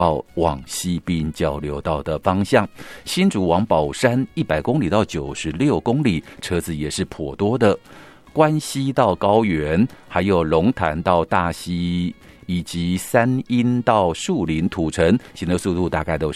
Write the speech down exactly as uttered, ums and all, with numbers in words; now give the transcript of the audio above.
哦，往西滨交流道的方向，新竹往宝山一百公里到九十六公里，车子也是颇多的。关西到高原，还有龙潭到大溪，以及三阴到树林土城，行车速度大概都是